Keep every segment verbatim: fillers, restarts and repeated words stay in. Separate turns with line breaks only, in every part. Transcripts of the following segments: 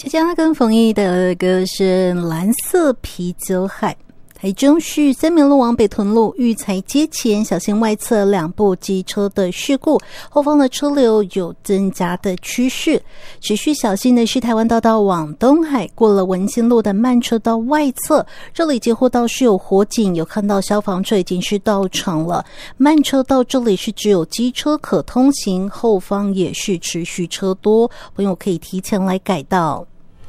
这家跟冯毅的歌是蓝色啤酒海。台中市三民路往北屯路育才街前小心外侧两部机车的事故，后方的车流有增加的趋势。持续小心的是台湾大道往东海过了文心路的慢车道外侧，这里接获到是有火警，有看到消防车已经是到场了。慢车道这里是只有机车可通行，后方也是持续车多，朋友可以提前来改道。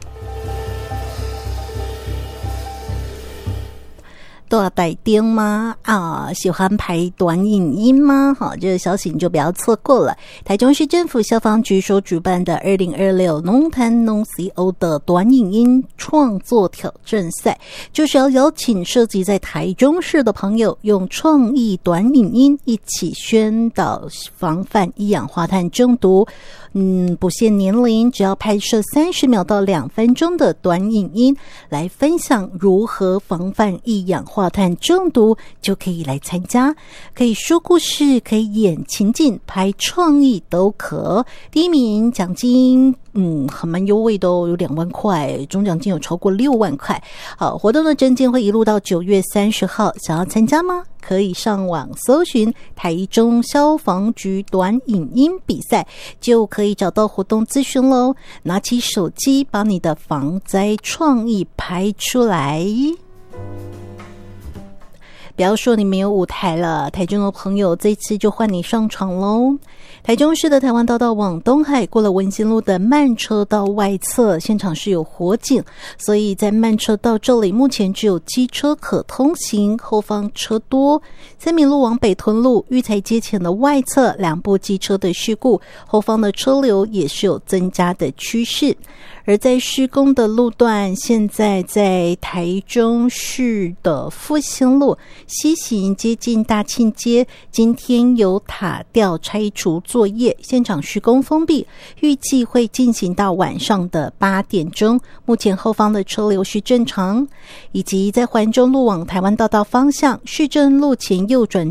都要带电吗？啊，喜欢拍短影音吗？好，这个消息你就不要错过了。台中市政府消防局所主办的二零二六农坛农 C O 的短影音创作挑战赛，就是要邀请涉及在台中市的朋友，用创意短影音一起宣导防范一氧化碳中毒。嗯，不限年龄，只要拍摄三十秒到两分钟的短影音，来分享如何防范一氧化碳中毒，就可以来参加。可以说故事，可以演情境，拍创意都可。第一名奖金嗯，很蛮优惠的哦，有两万块，总奖金有超过六万块。好，活动的征件会一路到九月三十号，想要参加吗？可以上网搜寻台中消防局短影音比赛，就可以找到活动资讯咯。拿起手机，把你的防灾创意拍出来。不要说你没有舞台了，台中的朋友这次就换你上场咯。台中市的台湾大道往东海过了文心路的慢车道外侧，现场是有火警，所以在慢车道这里目前只有机车可通行，后方车多。三民路往北屯路育才街前的外侧两部机车的事故，后方的车流也是有增加的趋势。而在施工的路段，现在在台中市的复兴路西行接近大庆街，今天有塔吊拆除作业，现场施工封闭，预计会进行到晚上的八点钟。目前后方的车流是正常。以及在环中路往台湾大道方向，市政路前右转